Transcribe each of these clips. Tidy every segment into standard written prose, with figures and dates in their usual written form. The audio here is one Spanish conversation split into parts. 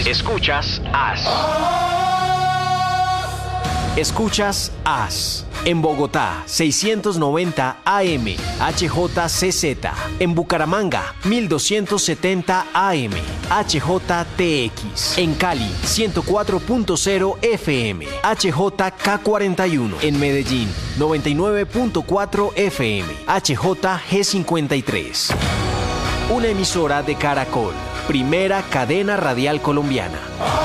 Escuchas AS. Escuchas AS. En Bogotá, 690 AM, HJCZ. En Bucaramanga, 1270 AM, HJTX. En Cali, 104.0 FM, HJK41. En Medellín, 99.4 FM, HJG53. Una emisora de Caracol, primera cadena radial colombiana.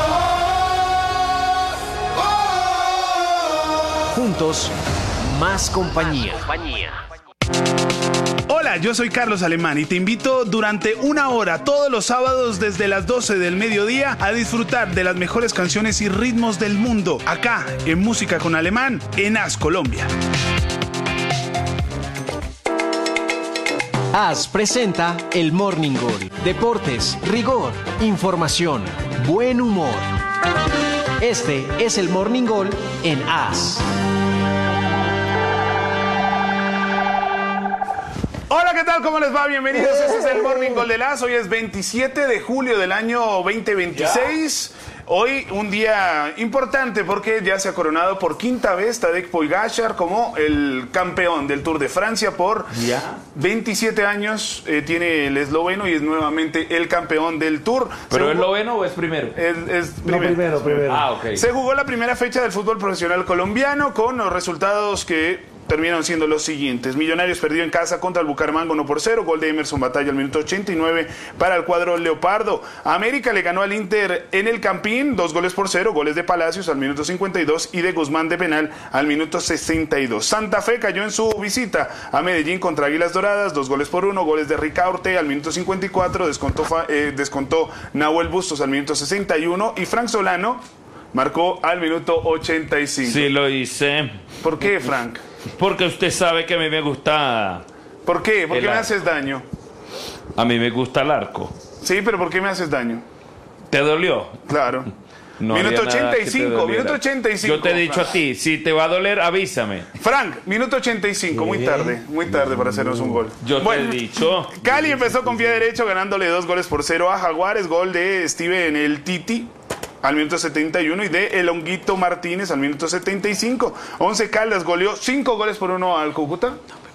Juntos, más compañía. Hola, yo soy Carlos Alemán y te invito durante una hora todos los sábados desde las 12 del mediodía a disfrutar de las mejores canciones y ritmos del mundo, acá en Música con Alemán, en AS Colombia. AS presenta el Morning Goal. Deportes, rigor, información, buen humor. Este es el Morning Goal en AS. Hola, ¿qué tal? ¿Cómo les va? Bienvenidos. Este es el Morning Goal de AS. Hoy es 27 de julio del año 2026. Hoy un día importante porque ya se ha coronado por quinta vez Tadej Pogačar como el campeón del Tour de Francia por 27 años. Tiene el esloveno y es nuevamente el campeón del Tour. ¿Pero es esloveno o es primero? Es primero. Primero. Ah, ok. Se jugó la primera fecha del fútbol profesional colombiano con los resultados que terminaron siendo los siguientes. Millonarios perdió en casa contra el Bucaramanga 1-0, gol de Emerson Batalla al minuto 89 para el cuadro leopardo. América le ganó al Inter en el Campín, 2-0, goles de Palacios al minuto 52 y de Guzmán de penal al minuto 62. Santa Fe cayó en su visita a Medellín contra Águilas Doradas, 2-1, goles de Ricaurte al minuto 54, descontó Nahuel Bustos al minuto 61 y Frank Solano marcó al minuto 85. Sí, lo hice. ¿Por qué, Frank? Porque usted sabe que a mí me gusta... ¿Por qué? ¿Por qué me haces daño? A mí me gusta el arco. Sí, pero ¿por qué me haces daño? ¿Te dolió? Claro. No minuto había nada que te 85, doliera. minuto 85. Yo te he dicho Frank. a ti, si te va a doler, avísame. Frank, minuto 85, muy tarde para hacernos un gol. Yo te he dicho. Cali empezó con pie derecho ganándole 2-0 a Jaguares, gol de Steven el Titi al minuto 71 y de El Honguito Martínez al minuto 75. 11 Caldas goleó 5-1 al Cúcuta.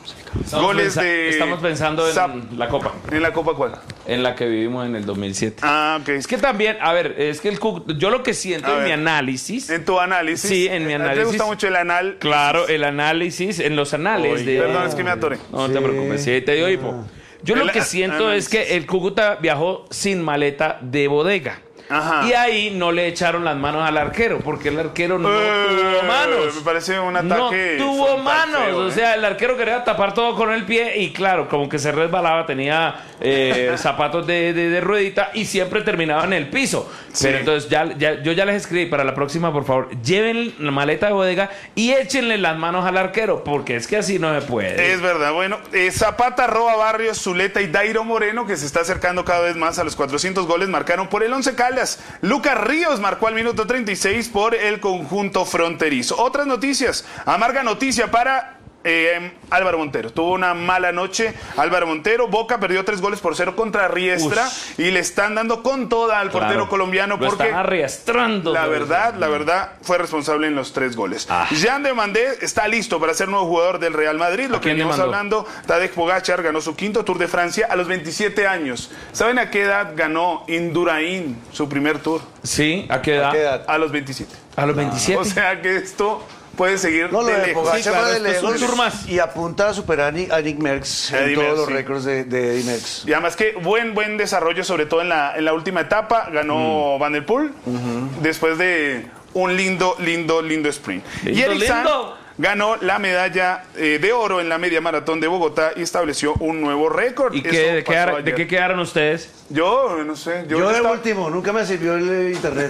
Estamos pensando en la Copa. ¿En la Copa cuál? En la que vivimos en el 2007. Ah, ok. Es que también, a ver, es que yo lo que siento en mi análisis... ¿En tu análisis? Sí, en mi análisis. ¿Te gusta mucho el anal? Claro, el análisis, en los anales. Perdón, es que me atoré. No te preocupes, sí, te dio hipo. Yo lo que siento es que el Cúcuta viajó sin maleta de bodega. Ajá. Y ahí no le echaron las manos al arquero, porque el arquero no tuvo manos. Me parece un ataque. No tuvo manos, feo, o sea, el arquero quería tapar todo con el pie y claro, como que se resbalaba, tenía zapatos de ruedita y siempre terminaba en el piso. Sí. Pero entonces yo ya les escribí, para la próxima, por favor, lleven la maleta de bodega y échenle las manos al arquero, porque es que así no se puede. Es verdad, bueno, Zapata, Roa, Barrios, Zuleta y Dairo Moreno, que se está acercando cada vez más a los 400 goles, marcaron por el Once Caldas. Lucas Ríos marcó al minuto 36 por el conjunto fronterizo. Otras noticias, amarga noticia para Álvaro Montero. Tuvo una mala noche Álvaro Montero. Boca perdió 3-0 contra Riestra. Y le están dando con toda al portero colombiano lo porque están arrastrando. la verdad fue responsable en los 3 goles. Jean Demandé está listo para ser nuevo jugador del Real Madrid. Lo que venimos hablando, Tadej Pogačar ganó su quinto Tour de Francia a los 27 años. ¿Saben a qué edad ganó Indurain su primer Tour? Sí, ¿a qué edad? A los 27. A los 27. O sea que esto puede seguir No, lo de lejos. Pogačar Sí, claro, va de esto es un lejos tour más. y apunta a superar a Nick Merckx en Eddie todos Merckx, los sí. récords de Eddie Merckx. Y además que buen desarrollo, sobre todo en la última etapa. Ganó Van der Poel después de un lindo sprint. Y Eric Sanz ganó la medalla de oro en la media maratón de Bogotá y estableció un nuevo récord. ¿Y de qué quedaron ustedes? Yo no sé. Yo de último, nunca me sirvió el internet.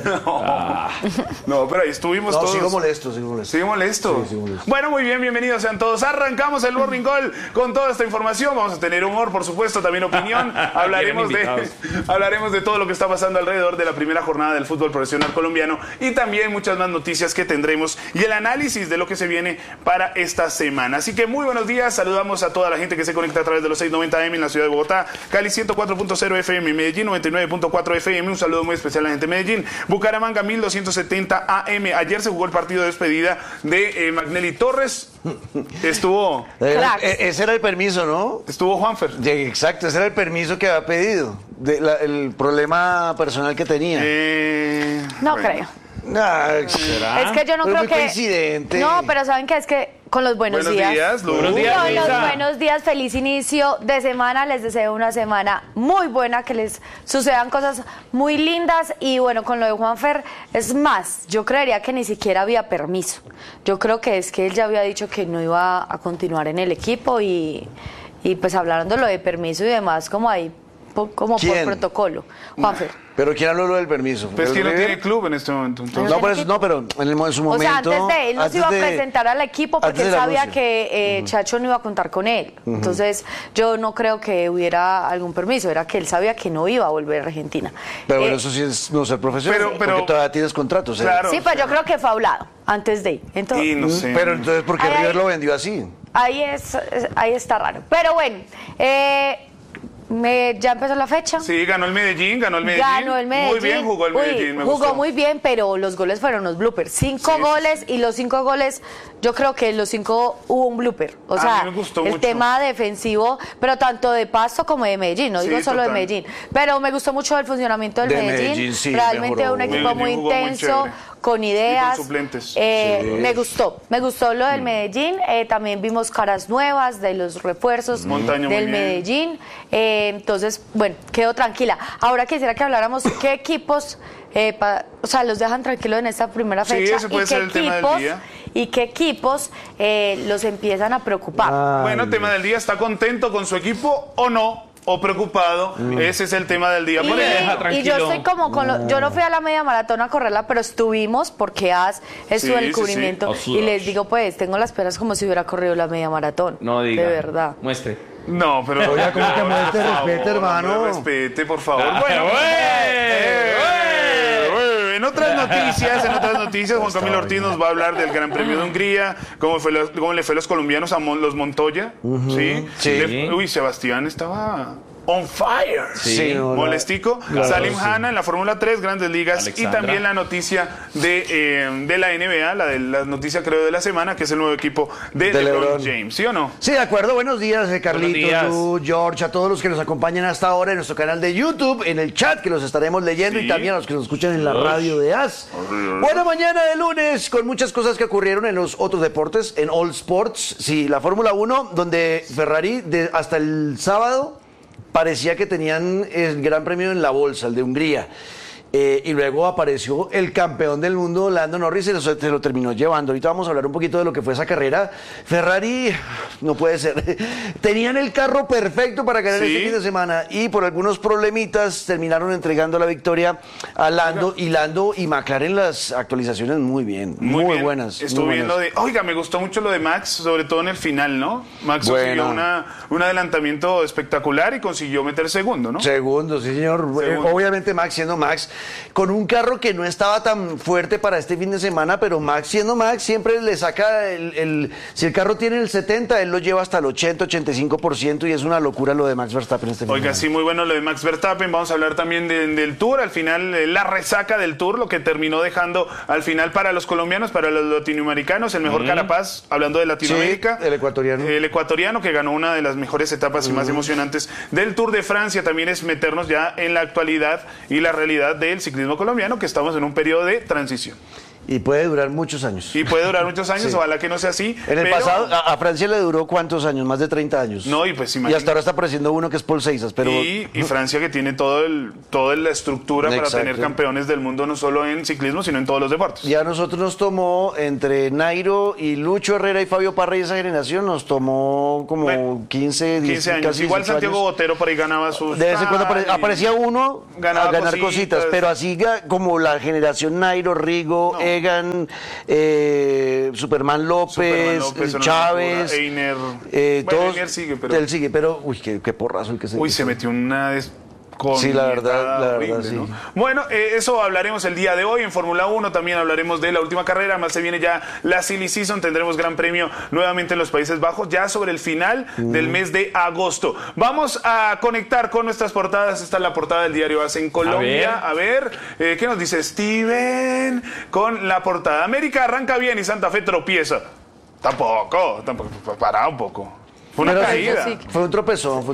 No, pero ahí estuvimos todos. Sigo molesto. ¿Sigue molesto? Sí, molesto. Bueno, muy bien, bienvenidos sean todos. Arrancamos el Morning Call con toda esta información. Vamos a tener humor, por supuesto, también opinión. Hablaremos de todo lo que está pasando alrededor de la primera jornada del fútbol profesional colombiano y también muchas más noticias que tendremos y el análisis de lo que se viene viene para esta semana. Así que muy buenos días, saludamos a toda la gente que se conecta a través de los 690M en la ciudad de Bogotá, Cali 104.0 FM, Medellín 99.4 FM, un saludo muy especial a la gente de Medellín, Bucaramanga 1270 AM. Ayer se jugó el partido de despedida de Magnelli Torres, estuvo Ese era el permiso, ¿no? Juanfer. Exacto, ese era el permiso que había pedido, el problema personal que tenía. No creo. ¿Será? Es que yo no Pero creo muy que... coincidente. No, pero ¿saben qué? Es que con los buenos días. Lu. Buenos días, Con los Luisa. buenos días, feliz inicio de semana. Les deseo una semana muy buena, que les sucedan cosas muy lindas. Y bueno, con lo de Juanfer, es más, yo creería que ni siquiera había permiso. Yo creo que es que él ya había dicho que no iba a continuar en el equipo y pues hablando de lo de permiso y demás, como ahí, como ¿Quién? por protocolo. Juanfer. Pero ¿quién habló lo del permiso? Pues que no ¿El tiene River? club en este momento. Entonces. No, pero en su momento. O sea, antes de él no se iba a antes de- presentar al equipo porque antes él del sabía anuncio. que Chacho no iba a contar con él. Entonces, yo no creo que hubiera algún permiso, era que él sabía que no iba a volver a Argentina. Pero bueno, Eh, eso sí es no ser profesional, pero- porque todavía tienes contratos. Claro. sí, pues yo creo que fue hablado antes de ir. Entonces, Y no sé. Pero entonces, ¿por qué Ay, River ay. lo vendió así? ahí está raro. Pero bueno, ya empezó la fecha. Sí, ganó el Medellín. Ganó el Medellín. Muy bien jugó el Uy, Medellín, me jugó gustó. muy bien, pero los goles fueron unos bloopers. 5 Sí, goles y los 5 goles, yo creo que los 5 hubo un blooper. O A sea, mí me gustó el mucho. tema defensivo, pero tanto de Pasto como de Medellín, no Sí, digo solo total. de Medellín. Pero me gustó mucho el funcionamiento del De Medellín. Medellín, sí, Realmente mejoró. un equipo Medellín muy jugó muy intenso, chévere. con ideas. Y con suplentes. Me gustó lo del Medellín. También vimos caras nuevas de los refuerzos Montaño muy del bien. Medellín. Entonces, bueno, quedo tranquila. Ahora quisiera que habláramos qué equipos, o sea, los dejan tranquilos en esta primera Sí, fecha ese puede y ser qué el tema del equipos día. y qué equipos los empiezan a preocupar. Bueno, tema del día, ¿está contento con su equipo o no? ¿O preocupado? Ese es el tema del día. Y, Por ejemplo, deja tranquilo. y yo estoy como yo no fui a la media maratón a correrla, pero estuvimos porque estuvo en el Sí, sí, cubrimiento sí. y les digo, pues, tengo las penas como si hubiera corrido la media maratón. No diga. De verdad. Muestre. no, pero... Oiga, ¿cómo que muestre por favor, respeto, hermano? hombre, respete, por favor. Ah, Bueno, ¡Güey! en otras noticias, Juan Camilo Ortiz nos va a hablar del Gran Premio de Hungría, cómo le fue a los colombianos a los Montoya. ¿Sí? Sí. Uy, Sebastián estaba on fire. Sí, no, Molestico. Claro, Salim sí. Hanna en la Fórmula 3, Grandes Ligas. Alexandra. Y también la noticia de la NBA, la noticia creo de la semana, que es el nuevo equipo de LeBron LeBron. James. ¿Sí o no? Sí, de acuerdo. Buenos días, Buenos Carlitos, días. Lu, George, a todos los que nos acompañan hasta ahora en nuestro canal de YouTube, en el chat que los estaremos leyendo Sí. y también a los que nos escuchan en la radio de AS. Buena mañana de lunes con muchas cosas que ocurrieron en los otros deportes, en All Sports. Sí, la Fórmula 1, donde Ferrari hasta el sábado parecía que tenían el Gran Premio en la bolsa, el de Hungría. Y luego apareció el campeón del mundo, Lando Norris, y se lo terminó llevando. Ahorita vamos a hablar un poquito de lo que fue esa carrera. Ferrari, no puede ser. Tenían el carro perfecto para ganar Sí. este fin de semana y por algunos problemitas terminaron entregando la victoria a Lando. Y Lando y McLaren las actualizaciones muy bien, muy bien. buenas. Estuvo muy bien buenas. lo de... Oiga, me gustó mucho lo de Max, sobre todo en el final, ¿no? Max consiguió Bueno. un adelantamiento espectacular y consiguió meter segundo, ¿no? Segundo, sí, señor. Segundo. Obviamente Max siendo Max, con un carro que no estaba tan fuerte para este fin de semana, pero Max siendo Max siempre le saca si el carro tiene el 70, él lo lleva hasta el 80-85% y es una locura lo de Max Verstappen este fin de Oiga, semana. sí, muy bueno lo de Max Verstappen. Vamos a hablar también del Tour. Al final, la resaca del Tour, lo que terminó dejando al final para los colombianos, para los latinoamericanos, el mejor Carapaz, hablando de Latinoamérica. Sí, el ecuatoriano. El ecuatoriano que ganó una de las mejores etapas y más emocionantes del Tour de Francia. También es meternos ya en la actualidad y la realidad del ciclismo colombiano, que estamos en un periodo de transición. Y puede durar muchos años. Y puede durar muchos años, Sí. ojalá que no sea así. En el pero- pasado, a Francia le duró ¿cuántos años? Más de 30 años. No, y pues Y imagínate. hasta ahora está apareciendo uno que es Paul Seixas, pero... Y Francia que tiene toda la estructura para Exacto. tener campeones del mundo no solo en ciclismo, sino en todos los deportes. Ya a nosotros nos tomó, entre Nairo y Lucho Herrera y Fabio Parra y esa generación, nos tomó como Bueno, 15, 10, 15 años. casi Igual 18 Santiago años. Botero por ahí ganaba sus... De vez en cuando Ay, aparecía uno ganaba a ganar cositas. cositas, pero así como la generación Nairo, Rigo, No. Egan, Superman López, Superman López, una Chávez, locura. Einer. Bueno, todos. Einer sigue, pero- Él sigue, pero uy, qué porrazo el que se Uy, se metió una Sí, la verdad, horrible, sí. ¿no? Bueno, eso hablaremos el día de hoy en Fórmula 1, también hablaremos de la última carrera, más se viene ya la Silly Season, tendremos Gran Premio nuevamente en los Países Bajos, ya sobre el final del mes de agosto. Vamos a conectar con nuestras portadas, esta es la portada del diario AS en Colombia, a ver, ¿qué nos dice Steven? Con la portada, América arranca bien y Santa Fe tropieza. Tampoco, para un poco. Fue una caída. sí. Fue un tropezón.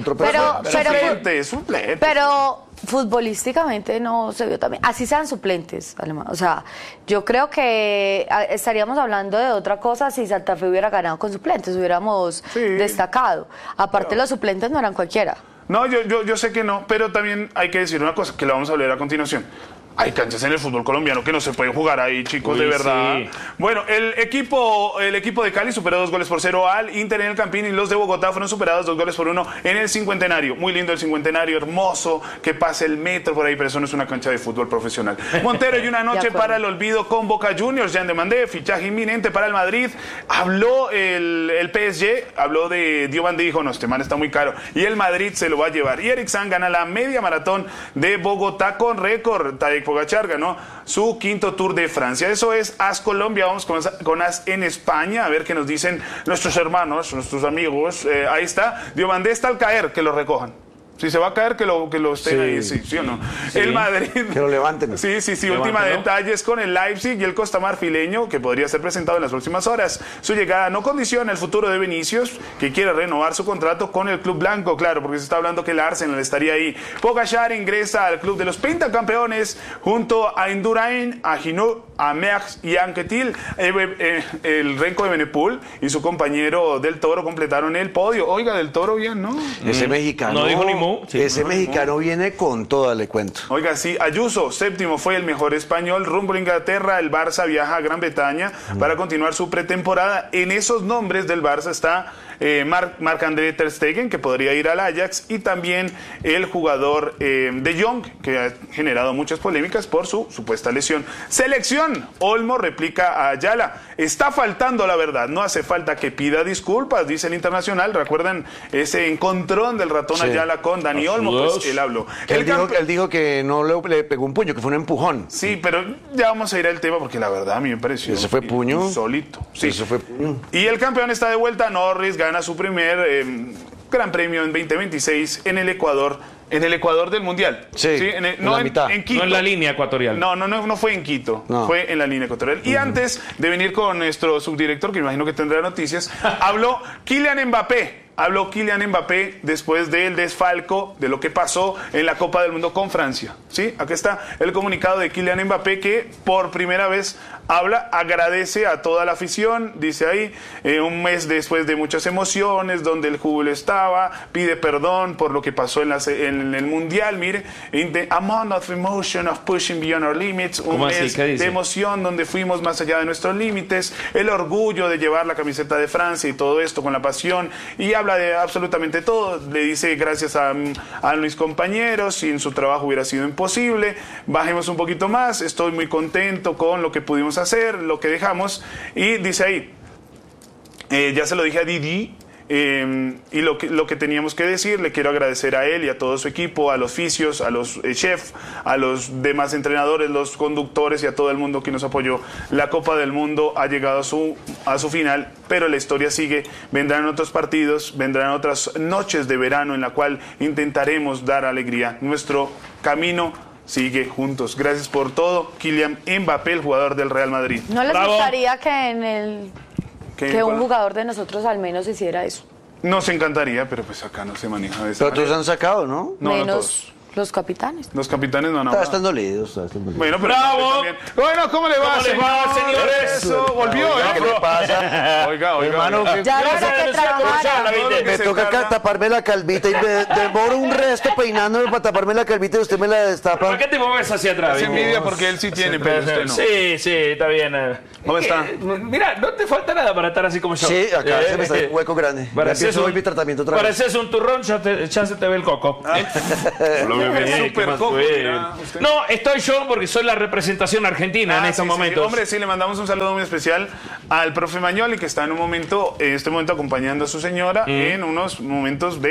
Suplente. Pero futbolísticamente no se vio también. Así sean suplentes, Alemán. O sea, yo creo que estaríamos hablando de otra cosa si Santa Fe hubiera ganado con suplentes, hubiéramos destacado. Aparte, los suplentes no eran cualquiera. No, yo sé que no, pero también hay que decir una cosa, que la vamos a hablar a continuación. Hay canchas en el fútbol colombiano que no se pueden jugar ahí, chicos, de verdad. Sí. Bueno, el equipo de Cali superó 2-0 al Inter en el Campín y los de Bogotá fueron superados 2-1 en el Cincuentenario. Muy lindo el Cincuentenario, hermoso, que pase el metro por ahí, pero eso no es una cancha de fútbol profesional. Montero y una noche para el olvido con Boca Juniors, Jean Demandé, fichaje inminente para el Madrid. Habló el PSG, habló de Diomandé y dijo, no, este man está muy caro. Y el Madrid se lo va a llevar. Y Eric San gana la media maratón de Bogotá con récord. Tadej Pogačar ganó su 5º Tour de Francia. Eso es AS Colombia. Vamos con AS en España, a ver qué nos dicen nuestros hermanos, nuestros amigos. Ahí está. Diomandé está al caer, que lo recojan. Si se va a caer, que lo estén ahí, sí o no. Sí. El Madrid. Que lo levanten. Sí. Última detalles con el Leipzig y el Costa Marfileño, que podría ser presentado en las próximas horas. Su llegada no condiciona el futuro de Vinicius, que quiere renovar su contrato con el club blanco, claro, porque se está hablando que el Arsenal estaría ahí. Pogačar ingresa al club de los pentacampeones junto a Indurain, a Hinault, a Merckx y a Anquetil. El Renko de Benepul y su compañero Del Toro completaron el podio. Oiga, Del Toro bien, ¿no? Ese mexicano. No dijo ni mu. Sí, ese mexicano viene con toda, le cuento. Oiga, sí, Ayuso, 7º, fue el mejor español. Rumbo a Inglaterra, el Barça viaja a Gran Bretaña para continuar su pretemporada. En esos nombres del Barça está Marc-André Ter Stegen, que podría ir al Ajax, y también el jugador De Jong, que ha generado muchas polémicas por su supuesta lesión. Selección, Olmo replica a Ayala. Está faltando la verdad, no hace falta que pida disculpas, dice el Internacional. ¿Recuerdan ese encontrón del ratón Ayala con Dani Olmo? Pues él habló. Él dijo que no le pegó un puño, que fue un empujón. Sí, pero ya vamos a ir al tema porque la verdad a mí me pareció ¿Ese fue puño? insólito. Sí. Eso fue puño. Y el campeón está de vuelta. Norris gana su primer Gran Premio en 2026 en el Ecuador. En el Ecuador del Mundial. Sí, en no la mitad. en Quito. No en la línea ecuatorial. No fue en Quito. No. Fue en la línea ecuatorial. Y antes de venir con nuestro subdirector, que me imagino que tendrá noticias, habló Kylian Mbappé. Habló Kylian Mbappé después del desfalco de lo que pasó en la Copa del Mundo con Francia. ¿Sí? Aquí está el comunicado de Kylian Mbappé, que por primera vez habla, agradece a toda la afición, dice ahí, un mes después de muchas emociones, donde el júbilo estaba, pide perdón por lo que pasó en el Mundial, mire, a month of emotion of pushing beyond our limits, un mes de emoción donde fuimos más allá de nuestros límites, el orgullo de llevar la camiseta de Francia y todo esto con la pasión, y habla de absolutamente todo, le dice gracias a mis compañeros, sin su trabajo hubiera sido imposible, bajemos un poquito más, estoy muy contento con lo que pudimos hacer, lo que dejamos, y dice ahí, ya se lo dije a Didi, y lo que teníamos que decir, le quiero agradecer a él y a todo su equipo, a los fisios, a los chefs, a los demás entrenadores, los conductores y a todo el mundo que nos apoyó. La Copa del Mundo ha llegado a su final, pero la historia sigue. Vendrán otros partidos, vendrán otras noches de verano en la cual intentaremos dar alegría. Nuestro camino sigue juntos. Gracias por todo. Kylian Mbappé, el jugador del Real Madrid. ¿No les Bravo. gustaría que un jugador de nosotros al menos hiciera eso? Nos encantaría, pero pues acá no se maneja de esa Pero todos manera. han sacado, ¿no? No, no menos todos. los capitanes. Los capitanes no. Están dolidos. Bueno, pero ¡Bravo! también. Bueno, ¿cómo le va, ¿Cómo le va, señores? Eso, volvió, Oiga, ¿qué le pasa? Oiga. Hermano, oiga. Ya era hora que trabajara. Me toca acá taparme la calvita y me demoro un resto peinándome para taparme la calvita y usted me la destapa. ¿Por qué te mueves hacia atrás? Es envidia porque él sí tiene, pero usted no. Sí, está bien. ¿Cómo está? Mira, no te falta nada para estar así como yo. Sí, acá se me está un hueco grande. Ya empiezo hoy mi tratamiento otra vez. Pareces un turrón, ya se te ve el coco. Lo veo ¿Qué súper más coco, fue? mira, usted. No, estoy yo porque soy la representación argentina en estos sí, momentos. Sí. Hombre, sí, le mandamos un saludo muy especial al profe Magnoli, que está en este momento acompañando a su señora en unos momentos de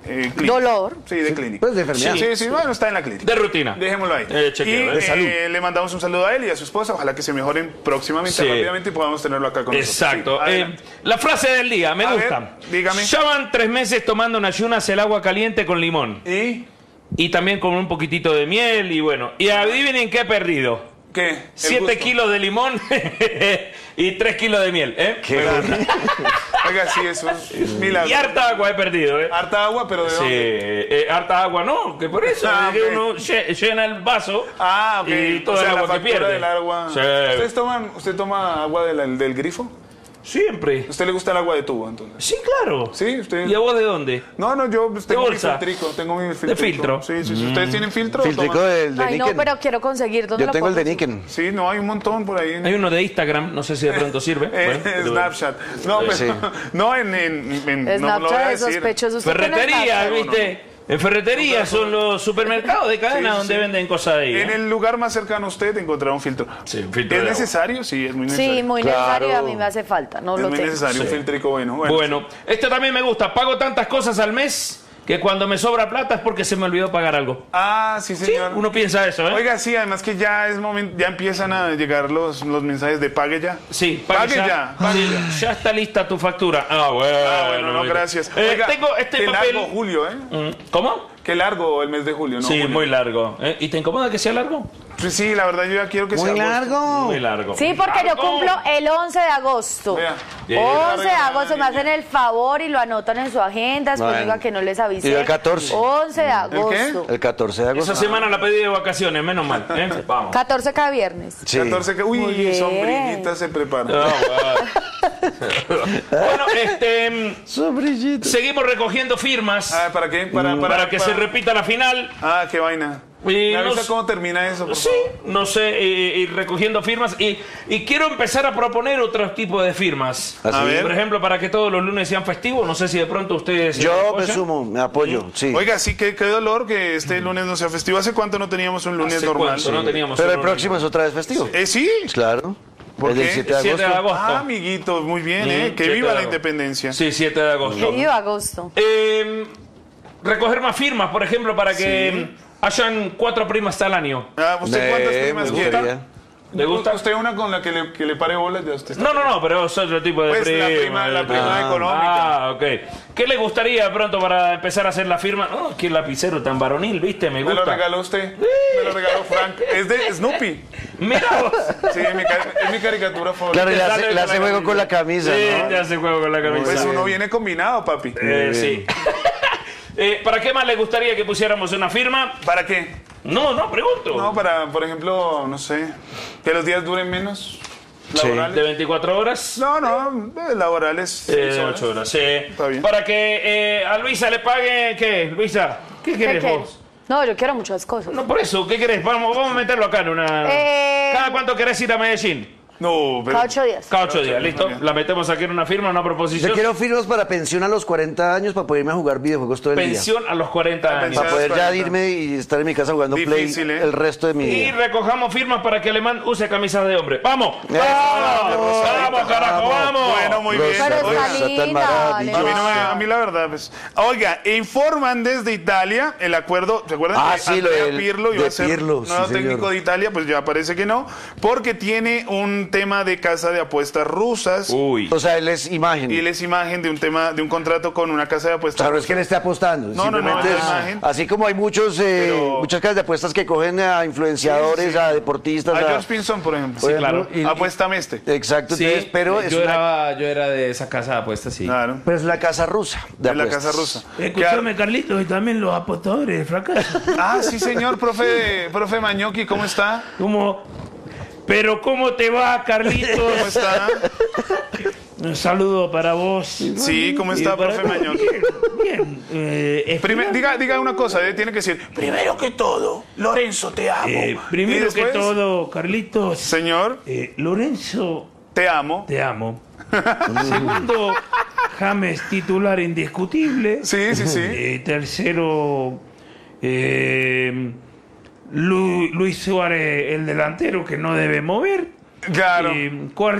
clínica. Dolor. Sí, de clínica. Pues de enfermedad. Sí, bueno, está en la clínica. De rutina. Dejémoslo ahí. Chequeo, y de salud. le mandamos un saludo a él y a su esposa. Ojalá que se mejoren próximamente, Sí. rápidamente, y podamos tenerlo acá con Exacto. nosotros. Sí, adelante. La frase del día, me A gusta. ver, dígame. Ya van 3 meses tomando en ayunas el agua caliente con limón. Y también con un poquitito de miel y bueno. Y adivinen qué he perdido. ¿Qué? El 7 gusto. kilos de limón y 3 kilos de miel. Qué Oiga, sí, eso es milagro. Y harta agua he perdido. Harta agua, pero ¿de dónde? Sí, harta agua no, que por eso Ah, es que ok. uno llena el vaso Ah, ok. y todo O sea, el la agua que factura pierde. del agua. Sí. ¿Usted toma agua del grifo? Siempre. ¿A usted le gusta el agua de tubo, entonces? Sí, claro. Sí, usted. ¿Y a vos de dónde? No, yo pues, tengo mi bolsa? filtrico, tengo mi filtrico. filtro? Sí. ¿Ustedes tienen filtro? Filtrico Toman- del de Ay, no, Niken. pero quiero conseguir. ¿Dónde Yo lo tengo el puedo de conseguir? Niken. Sí, no, hay un montón por ahí. Hay uno de Instagram, no sé si de pronto sirve. Bueno, Snapchat. No, pero Sí. no en no lo voy a Snapchat es decir. sospechoso. ¿Usted tiene Ferretería, Snapchat? ¿viste? En ferretería son los supermercados de cadena Sí, sí, donde sí. venden cosas de ahí. En el lugar más cercano a usted encontrará un filtro. Sí, un filtro ¿Es de agua. necesario? Sí, es muy necesario. Sí, muy Claro. necesario. A mí me hace falta. No es lo muy tengo. necesario un filtrico bueno. Bueno, esto también me gusta. Pago tantas cosas al mes que cuando me sobra plata es porque se me olvidó pagar algo. Ah, sí, Sí, señor. uno piensa eso, ¿eh? Oiga, sí, además que ya es momento, ya empiezan a llegar los mensajes de pague ya. Sí, Pague ya, pague Sí, ya está lista tu factura. Ah, bueno. Ah, bueno, no, mira. gracias. Oiga, Tengo este qué papel. largo julio, ¿eh? ¿Cómo? Qué largo el mes de julio, ¿no? Sí, Julio. muy largo. ¿Y te incomoda que sea largo? Pues sí, la verdad yo ya quiero que sea Muy agosto. largo. Muy largo. Sí, porque yo Largo. cumplo el 11 de agosto. Vea. 11 de agosto, me hacen el favor y lo anotan en su agenda. Después Bueno. diga que no les avisé. Y el 14. 11 de agosto. El 14 de agosto. Esa semana la pedí de vacaciones, menos mal. Vamos. 14 cada viernes. Sí. 14 que... Muy Uy, bien. sombrillita se prepara. Bueno, Sombrillito. seguimos recogiendo firmas Ah, ¿para qué? para que se repita la final. Ah, qué vaina. Y ¿Me avisa nos- cómo termina eso, por Sí, favor? no sé, y recogiendo firmas. Y quiero empezar a proponer otro tipo de firmas. ¿Así? A ver. Por ejemplo, para que todos los lunes sean festivos. No sé si de pronto ustedes... Yo me apoyan. sumo, me apoyo, sí. Oiga, sí, qué dolor que este lunes no sea festivo. ¿Hace cuánto no teníamos un lunes ¿Hace normal? cuánto no teníamos Pero un el lunes? próximo es otra vez festivo. Sí. Claro. ¿Por El del qué? 7 de 7 de agosto. agosto. Ah, amiguitos, muy bien, Mm, Que 7 viva de la agosto. independencia. Sí, 7 de agosto. Que viva agosto. Recoger más firmas, por ejemplo, para que hayan 4 primas al año. Ah, ¿usted cuántas Me primas gustaría. quiere? ¿Le gusta? ¿Usted una con la que le pare bolas? Ya usted está. No, pero es otro tipo de Pues la prima. prima económica. Ah, ok. ¿Qué le gustaría de pronto para empezar a hacer la firma? Oh, qué lapicero tan varonil, ¿viste? Me Me gusta. lo regaló usted. Me lo regaló Frank. Es de Snoopy. Mira vos. Sí, es mi caricatura favorita. Claro, le Sale hace, le hace con la juego con la camisa, Sí, ¿no? te hace juego con la camisa. Pues uno viene combinado, papi. Sí. ¿Para qué más le gustaría que pusiéramos una firma? ¿Para qué? No, pregunto. No, para, por ejemplo, no sé, que los días duren menos Sí. laborales. ¿De 24 horas? No, laborales. 6 horas. 8 horas, sí. Está bien. Para que a Luisa le pague, ¿qué? Luisa, ¿qué ¿Qué querés quieres? vos? No, yo quiero muchas cosas. No, por eso, ¿qué querés? Vamos a meterlo acá en una... ¿Cada cuánto querés ir a Medellín? No, pero... Cada 8 días. Cada 8 días, ¿listo? Muy bien. La metemos aquí en una firma, una proposición. Yo quiero firmas para pensión a los 40 años para poder irme a jugar videojuegos todo el día. Pensión a los 40 años. pensión. Para poder ya 40. irme y estar en mi casa jugando Difícil, Play ¿eh? el resto de mi Y vida. recojamos firmas para que Alemán use camisas de hombre. ¡Vamos! Vamos, ¡Vamos, carajo, vamos! Bueno, muy bien. Pero Rosa, está tan linda, maravillosa. A mí, no me- Alemán. a mí la verdad, pues. Oiga, informan desde Italia el acuerdo. ¿Se acuerdan Ah, que sí, lo Andrea del- Pirlo iba de a ser Pirlo, nuevo sí, técnico señor. de Italia? Pues ya parece que no, porque tiene un tema de casa de apuestas rusas Uy. O sea, él es imagen. y él es imagen de un tema, de un contrato con una casa de O apuestas. sea, no es que él esté apostando. No, no, simplemente es es- imagen. Así como hay muchas casas de apuestas que cogen a influenciadores, Sí, sí. a deportistas. A George Pinson, por ejemplo. por ejemplo, claro. y- Apuéstame este. Exacto, entonces, pero es yo, una, era de esa casa de apuestas, sí. Claro. pero es la casa rusa. De De la apuestas. casa rusa. Escúchame, Carlitos, y también los apostadores de fracaso. Ah, sí, señor, profe Mañoki, ¿cómo está? Pero ¿cómo te va, ¿Cómo Carlitos? está? Un saludo para vos. Sí, ¿cómo está, profe Mañoki? Bien. Diga una cosa, tiene que decir, primero que todo, Lorenzo, te amo. Y primero que después, todo, Carlitos, señor, Lorenzo, te amo. te amo. Segundo, James titular indiscutible. Sí, sí, sí. Tercero, Luis Suárez, el delantero que no debe mover. Claro. Cuarto,